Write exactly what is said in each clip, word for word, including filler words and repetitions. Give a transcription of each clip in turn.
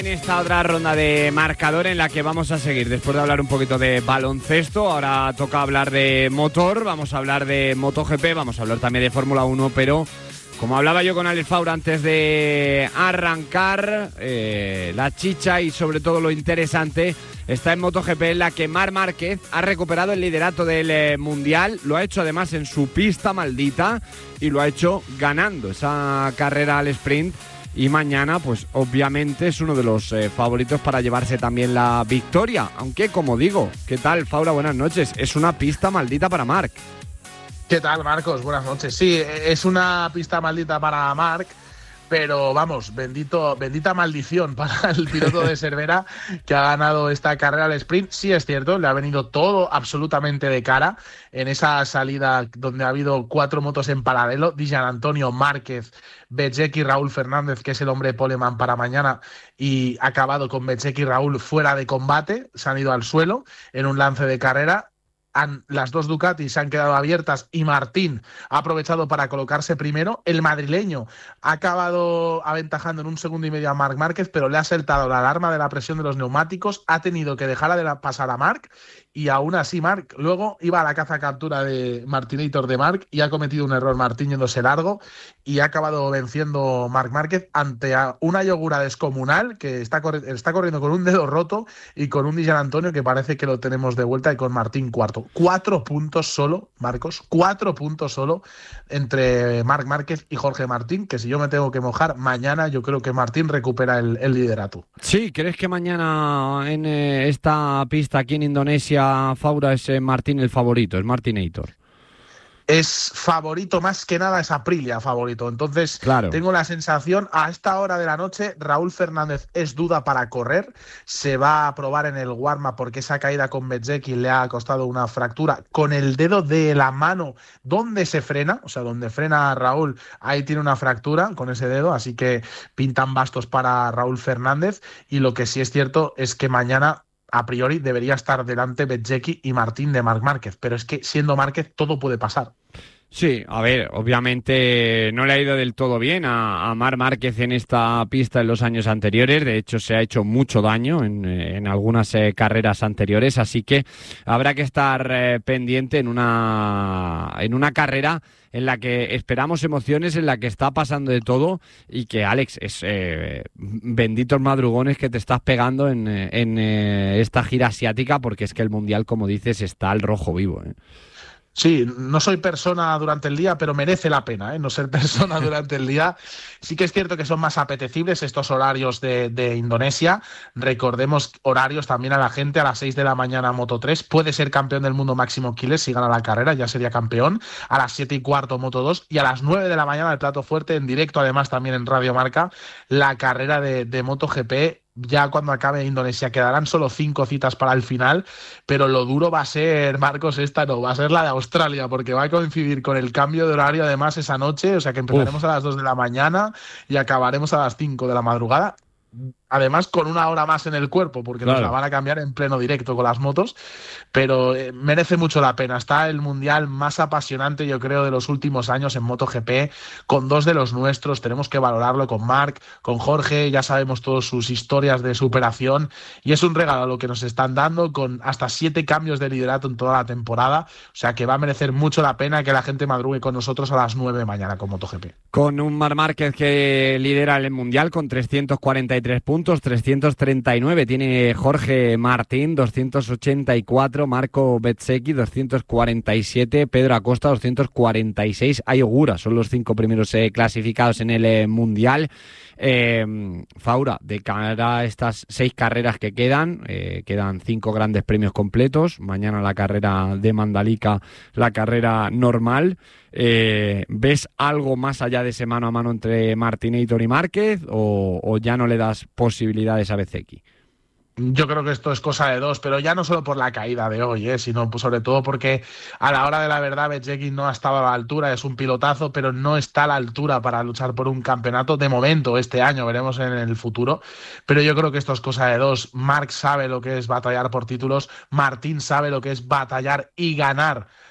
En esta otra ronda de marcador en la que vamos a seguir, después de hablar un poquito de baloncesto, ahora toca hablar de motor, vamos a hablar de MotoGP, vamos a hablar también de Fórmula uno, pero como hablaba yo con Alex Faura antes de arrancar, eh, la chicha y sobre todo lo interesante está en MotoGP, en la que Marc Márquez ha recuperado el liderato del eh, Mundial, lo ha hecho además en su pista maldita y lo ha hecho ganando esa carrera al sprint. Y mañana, pues obviamente es uno de los eh, favoritos para llevarse también la victoria. Aunque, como digo, ¿qué tal, Faura? Buenas noches. Es una pista maldita para Marc. ¿Qué tal, Marcos? Buenas noches. Sí, es una pista maldita para Marc, pero vamos, bendito, bendita maldición para el piloto de Cervera que ha ganado esta carrera al sprint. Sí, es cierto, le ha venido todo absolutamente de cara en esa salida donde ha habido cuatro motos en paralelo, Di Giannantonio, Márquez, Bezzecchi, Raúl Fernández, que es el hombre poleman para mañana, y ha acabado con Bezzecchi y Raúl fuera de combate, se han ido al suelo en un lance de carrera. Han, las dos Ducati se han quedado abiertas y Martín ha aprovechado para colocarse primero. El madrileño ha acabado aventajando en un segundo y medio a Marc Márquez, pero le ha saltado la alarma de la presión de los neumáticos, ha tenido que dejar de la, pasar a Marc, y aún así Marc luego iba a la caza captura de Martinator de Marc y ha cometido un error Martín yéndose largo y ha acabado venciendo Marc Márquez ante una yogura descomunal que está, corri- está corriendo con un dedo roto y con un Di Giannantonio que parece que lo tenemos de vuelta, y con Martín cuarto. Cuatro puntos solo, Marcos, cuatro puntos solo entre Marc Márquez y Jorge Martín, que si yo me tengo que mojar, mañana yo creo que Martín recupera el, el liderato. Sí, ¿crees que mañana en eh, esta pista aquí en Indonesia, Faura, es eh, Martín el favorito, es Martinator? Es favorito, más que nada es Aprilia favorito. Entonces, claro, tengo la sensación, a esta hora de la noche, Raúl Fernández es duda para correr. Se va a probar en el warm-up porque esa caída con Bezzecchi le ha costado una fractura con el dedo de la mano donde se frena, o sea, donde frena Raúl, ahí tiene una fractura con ese dedo, así que pintan bastos para Raúl Fernández. Y lo que sí es cierto es que mañana, a priori, debería estar delante Bezzecchi y Martín de Marc Márquez, pero es que siendo Márquez todo puede pasar. Sí, a ver, obviamente no le ha ido del todo bien a, a Marc Márquez en esta pista en los años anteriores. De hecho, se ha hecho mucho daño en, en algunas eh, carreras anteriores, así que habrá que estar eh, pendiente en una, en una carrera en la que esperamos emociones, en la que está pasando de todo y que, Alex, es eh, benditos madrugones que te estás pegando en, en eh, esta gira asiática, porque es que el Mundial, como dices, está al rojo vivo, ¿eh? Sí, no soy persona durante el día, pero merece la pena, ¿eh? No ser persona durante el día. Sí que es cierto que son más apetecibles estos horarios de, de Indonesia. Recordemos horarios también a la gente: a las seis de la mañana Moto tres, puede ser campeón del mundo Máximo Quiles si gana la carrera, ya sería campeón. A las siete y cuarto Moto dos, y a las nueve de la mañana el plato fuerte, en directo además también en Radio Marca, la carrera de, de MotoGP. Ya cuando acabe Indonesia quedarán solo cinco citas para el final, pero lo duro va a ser, Marcos, esta no, va a ser la de Australia, porque va a coincidir con el cambio de horario además esa noche, o sea que empezaremos Uf. a las dos de la mañana y acabaremos a las cinco de la madrugada. Además, con una hora más en el cuerpo, porque claro, nos la van a cambiar en pleno directo con las motos, pero eh, merece mucho la pena. Está el mundial más apasionante, yo creo, de los últimos años en MotoGP, con dos de los nuestros. Tenemos que valorarlo con Marc, con Jorge, ya sabemos todas sus historias de superación, y es un regalo lo que nos están dando, con hasta siete cambios de liderato en toda la temporada, o sea que va a merecer mucho la pena que la gente madrugue con nosotros a las nueve de mañana con MotoGP. Con un Marc Márquez que lidera el mundial con trescientos cuarenta y tres puntos, trescientos treinta y nueve tiene Jorge Martín, doscientos ochenta y cuatro, Marco Bezzecchi, doscientos cuarenta y siete, Pedro Acosta, doscientos cuarenta y seis, Ai Ogura, son los cinco primeros eh, clasificados en el eh, mundial. Eh, Faura, de cara a estas seis carreras que quedan, eh, quedan cinco grandes premios completos, mañana la carrera de Mandalika, la carrera normal. Eh, ¿Ves algo más allá de ese mano a mano entre Martinator y Márquez, o, o ya no le das posibilidades a Bezzecchi? Yo creo que esto es cosa de dos, pero ya no solo por la caída de hoy, ¿eh? sino pues sobre todo porque a la hora de la verdad Bezzecchi no ha estado a la altura, es un pilotazo, pero no está a la altura para luchar por un campeonato de momento este año, veremos en el futuro, pero yo creo que esto es cosa de dos. Marc sabe lo que es batallar por títulos, Martín sabe lo que es batallar y ganar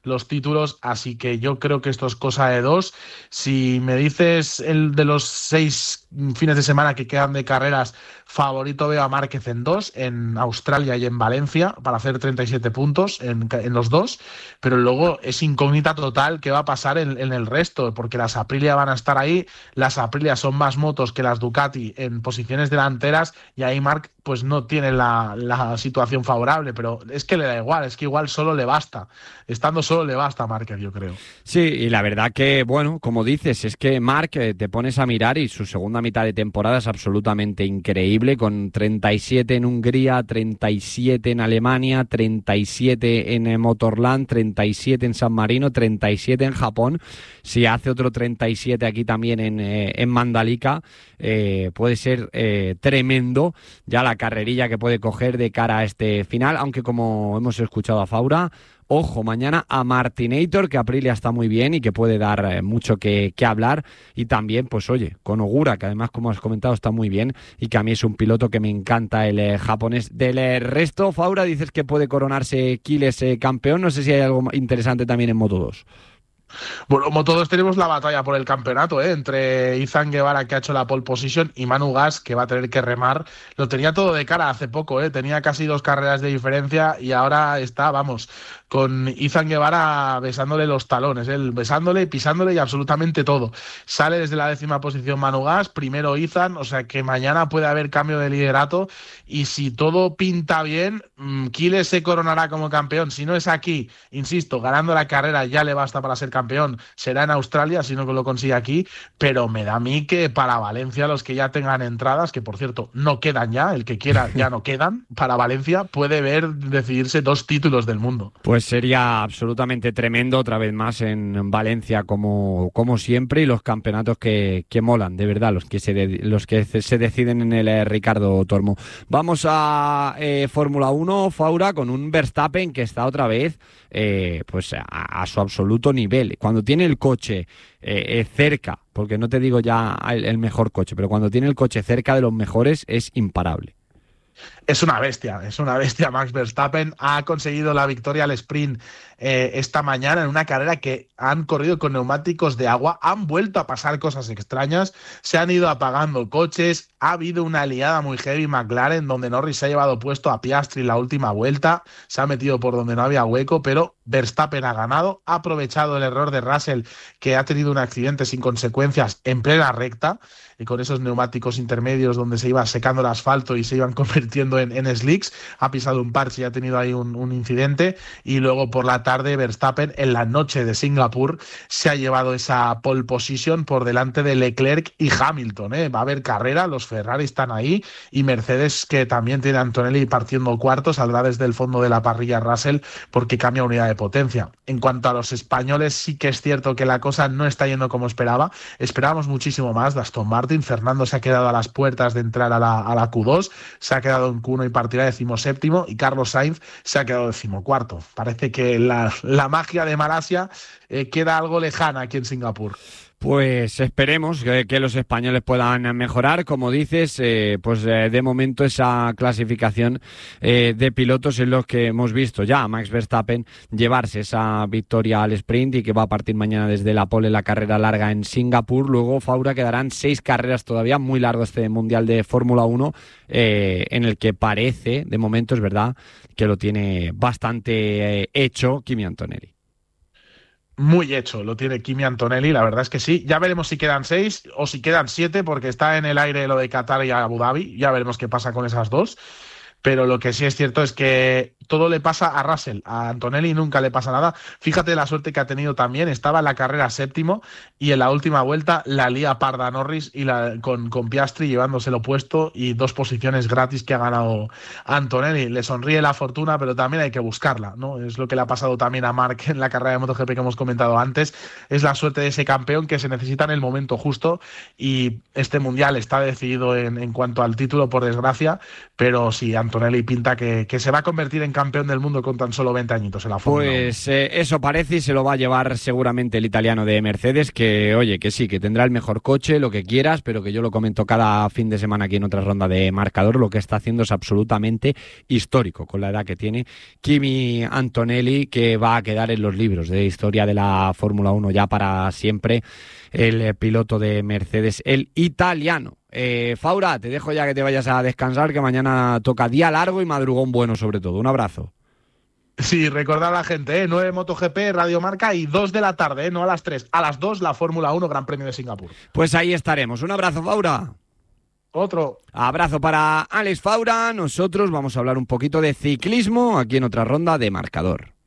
los títulos, así que yo creo que esto es cosa de dos. Si me dices el de los seis fines de semana que quedan de carreras, favorito veo a Márquez en dos, en Australia y en Valencia, para hacer treinta y siete puntos en, en los dos, pero luego es incógnita total qué va a pasar en, en el resto, porque las Aprilia van a estar ahí, las Aprilia son más motos que las Ducati en posiciones delanteras, y ahí Marc pues no tiene la, la situación favorable, pero es que le da igual, es que igual solo le basta, estando solo le basta a Márquez, yo creo. Sí, y la verdad que, bueno, como dices, es que Marc, te pones a mirar y su segunda mitad de temporada es absolutamente increíble, con treinta y siete en Hungría, treinta y siete en Alemania, treinta y siete en Motorland, treinta y siete en San Marino, treinta y siete en Japón. Si hace otro treinta y siete aquí también en, eh, en Mandalika, eh, puede ser eh, tremendo ya la carrerilla que puede coger de cara a este final, aunque como hemos escuchado a Faura, ojo mañana a Martinator, que Aprilia está muy bien y que puede dar eh, mucho que, que hablar, y también, pues oye, con Ogura, que además, como has comentado, está muy bien y que a mí es un piloto que me encanta, el eh, japonés. Del eh, resto, Faura, dices que puede coronarse Quiles eh, campeón, no sé si hay algo interesante también en Moto dos. Bueno, como todos tenemos la batalla por el campeonato, ¿eh? Entre Izan Guevara, que ha hecho la pole position, y Manu Gas, que va a tener que remar. Lo tenía todo de cara hace poco, ¿eh? Tenía casi dos carreras de diferencia y ahora está, vamos, con Izan Guevara besándole los talones, ¿eh? Besándole, pisándole y absolutamente todo. Sale desde la décima posición Manu Gas, primero Izan, o sea que mañana puede haber cambio de liderato, y si todo pinta bien, mmm, Quiles se coronará como campeón. Si no es aquí, insisto, ganando la carrera ya le basta para ser campeón. campeón será en Australia, si no lo consigue aquí, pero me da a mí que para Valencia, los que ya tengan entradas, que por cierto no quedan ya, el que quiera ya no quedan, para Valencia puede ver decidirse dos títulos del mundo. Pues sería absolutamente tremendo, otra vez más en Valencia, como, como siempre, y los campeonatos que, que molan, de verdad, los que se, de, los que se deciden en el eh, Ricardo Tormo. Vamos a eh, Fórmula uno, Faura, con un Verstappen que está otra vez eh, pues a, a su absoluto nivel. Cuando tiene el coche eh, eh, cerca, porque no te digo ya el, el mejor coche, pero cuando tiene el coche cerca de los mejores es imparable. Es una bestia, es una bestia Max Verstappen. Ha conseguido la victoria al sprint eh, esta mañana en una carrera que han corrido con neumáticos de agua. Han vuelto a pasar cosas extrañas, se han ido apagando coches. Ha habido una liada muy heavy McLaren, donde Norris se ha llevado puesto a Piastri la última vuelta, se ha metido por donde no había hueco, pero Verstappen ha ganado, ha aprovechado el error de Russell, que ha tenido un accidente sin consecuencias en plena recta, y con esos neumáticos intermedios donde se iba secando el asfalto y se iban convirtiendo en, en slicks, ha pisado un parche y ha tenido ahí un, un incidente. Y luego por la tarde Verstappen, en la noche de Singapur, se ha llevado esa pole position por delante de Leclerc y Hamilton, ¿eh? Va a haber carrera, los Ferrari están ahí, y Mercedes, que también tiene a Antonelli partiendo cuarto, saldrá desde el fondo de la parrilla Russell porque cambia unidad de potencia. En cuanto a los españoles, sí que es cierto que la cosa no está yendo como esperaba. Esperábamos muchísimo más de Aston Martin. Fernando se ha quedado a las puertas de entrar a la, a la Q dos, se ha quedado en Q uno y partirá decimoséptimo, y Carlos Sainz se ha quedado decimocuarto. Parece que la, la magia de Malasia eh, queda algo lejana aquí en Singapur. Pues esperemos que, que los españoles puedan mejorar. Como dices, eh, pues eh, de momento esa clasificación eh, de pilotos es lo que hemos visto ya a Max Verstappen llevarse esa victoria al sprint, y que va a partir mañana desde la pole la carrera larga en Singapur. Luego, Faura, quedarán seis carreras todavía, muy largo este Mundial de Fórmula uno, eh, en el que parece, de momento es verdad, que lo tiene bastante eh, hecho Kimi Antonelli. Muy hecho, lo tiene Kimi Antonelli, la verdad es que sí. Ya veremos si quedan seis o si quedan siete, porque está en el aire lo de Qatar y Abu Dhabi. Ya veremos qué pasa con esas dos. Pero lo que sí es cierto es que todo le pasa a Russell, a Antonelli nunca le pasa nada. Fíjate la suerte que ha tenido también, estaba en la carrera séptimo y en la última vuelta la lía parda Norris y la, con, con Piastri llevándoselo puesto, y dos posiciones gratis que ha ganado Antonelli. Le sonríe la fortuna, pero también hay que buscarla, ¿no? Es lo que le ha pasado también a Marc en la carrera de MotoGP que hemos comentado antes. Es la suerte de ese campeón que se necesita en el momento justo, y este mundial está decidido en, en cuanto al título, por desgracia, pero si Antonelli Antonelli pinta que, que se va a convertir en campeón del mundo con tan solo veinte añitos en la Fórmula uno. Pues eh, eso parece, y se lo va a llevar seguramente el italiano de Mercedes, que oye, que sí, que tendrá el mejor coche, lo que quieras, pero que yo lo comento cada fin de semana aquí en otra ronda de marcador, lo que está haciendo es absolutamente histórico con la edad que tiene Kimi Antonelli, que va a quedar en los libros de historia de la Fórmula uno ya para siempre, el piloto de Mercedes, el italiano. Eh, Faura, te dejo ya que te vayas a descansar, que mañana toca día largo y madrugón bueno sobre todo. Un abrazo. Sí, recordad a la gente, ¿eh? nueve MotoGP, Radio Marca y dos de la tarde, ¿eh? No a las tres, a las dos la Fórmula uno Gran Premio de Singapur. Pues ahí estaremos. Un abrazo, Faura. Otro. Abrazo para Alex Faura. Nosotros vamos a hablar un poquito de ciclismo aquí en otra ronda de marcador.